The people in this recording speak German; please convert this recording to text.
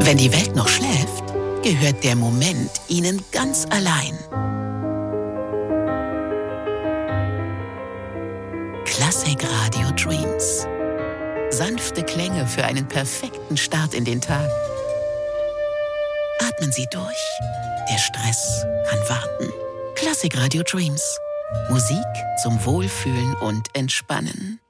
Wenn die Welt noch schläft, gehört der Moment Ihnen ganz allein. Classic Radio Dreams. Sanfte Klänge für einen perfekten Start in den Tag. Atmen Sie durch. Der Stress kann warten. Classic Radio Dreams. Musik zum Wohlfühlen und Entspannen.